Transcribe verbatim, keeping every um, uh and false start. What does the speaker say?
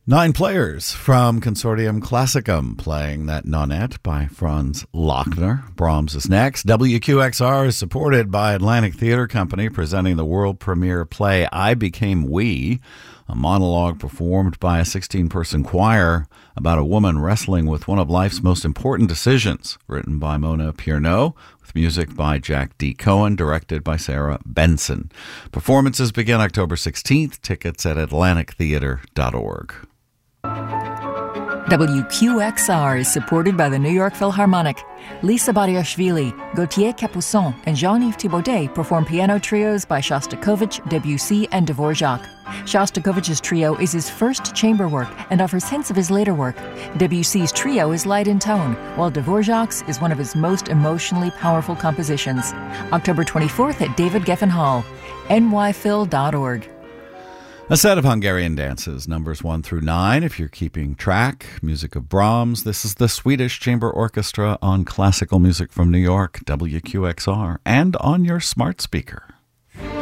Nine players from Consortium Classicum playing that Nonette by Franz Lochner. Brahms is next. W Q X R is supported by Atlantic Theatre Company, presenting the world premiere play I Became We, a monologue performed by a sixteen-person choir about a woman wrestling with one of life's most important decisions, written by Mona Pierneau, with music by Jack D. Cohen, directed by Sarah Benson. Performances begin October sixteenth. Tickets at atlantic theatre dot org. W Q X R is supported by the New York Philharmonic. Lisa Bariashvili, Gauthier Capuçon, and Jean-Yves Thibaudet perform piano trios by Shostakovich, Debussy, and Dvorak. Shostakovich's trio is his first chamber work and offers hints of his later work. Debussy's trio is light in tone, while Dvorak's is one of his most emotionally powerful compositions. October twenty-fourth at David Geffen Hall, N Y phil dot org. A set of Hungarian dances, numbers one through nine, if you're keeping track. Music of Brahms. This is the Swedish Chamber Orchestra on Classical Music from New York, W Q X R, and on your smart speaker.